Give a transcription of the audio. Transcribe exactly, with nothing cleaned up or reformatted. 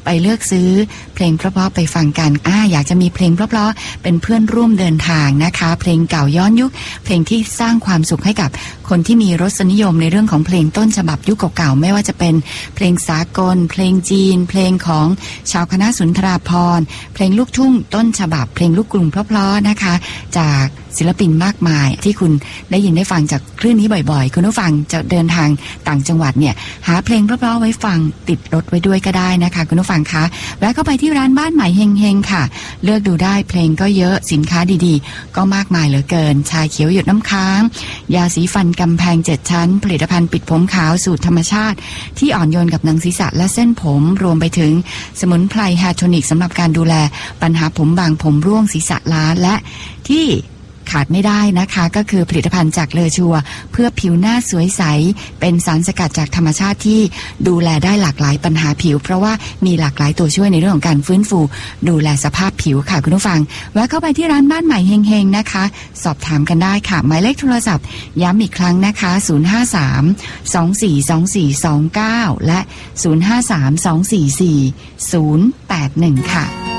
ไปเลือกซื้อเพลงเพราะๆไปฟังกันอ่าอยากจะมีเพลงเพราะๆเป็นเพื่อนร่วมเดินทางนะคะเพลงเก่าย้อนยุคเพลงที่สร้างความสุขให้กับคนที่มีรสนิยมในเรื่องของเพลงต้นฉบับยุคเก่าๆไม่ว่าจะเป็นเพลงสากลเพลงจีนเพลงของชาวคณะสุนทราภรณ์เพลงลูกทุ่งต้นฉบับเพลงลูกกรุงเพราะๆนะคะจากศิลปินมากมายที่คุณได้ยินได้ฟังจากคลื่นนี้บ่อยๆคุณผู้ฟังจะเดินทางต่างจังหวัดเนี่ยหาเพลงเพราะๆไว้ฟังติดรถไว้ด้วยก็ได้นะคะคุณผู้ฟังคะแวะเข้าไปที่ร้านบ้านใหม่เฮงๆค่ะเลือกดูได้เพลงก็เยอะสินค้าดีๆก็มากมายเหลือเกินชาเขียวหยดน้ำค้างยาสีฟันกำแพงเจ็ดชั้นผลิตภัณฑ์ปิดผมขาวสูตรธรรมชาติที่อ่อนโยนกับหนังศีรษะและเส้นผมรวมไปถึงสมุนไพรแฮร์โทนิกสำหรับการดูแลปัญหาผมบางผมร่วงศีรษะล้านและที่ขาดไม่ได้นะคะก็คือผลิตภัณฑ์จากเลอชัวเพื่อผิวหน้าสวยใสเป็นสารสกัดจากธรรมชาติที่ดูแลได้หลากหลายปัญหาผิวเพราะว่ามีหลากหลายตัวช่วยในเรื่องของการฟื้นฟูดูแลสภาพผิวค่ะคุณผู้ฟังแวะเข้าไปที่ร้านบ้านใหม่เฮงๆนะคะสอบถามกันได้ค่ะหมายเลขโทรศัพท์ย้ำอีกครั้งนะคะศูนย์ ห้า สาม สอง สี่ สอง สี่ สอง เก้าและศูนย์ ห้า สาม สอง สี่ สี่ ศูนย์ แปด หนึ่งค่ะ